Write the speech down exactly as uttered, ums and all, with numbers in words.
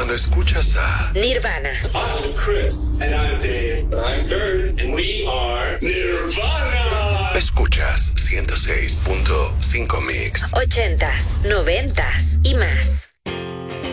cuando escuchas a Nirvana. I'm Chris. And I'm Dave. And I'm Kurt. And we are Nirvana. Escuchas ciento seis punto cinco Mix. Ochentas, noventas y más.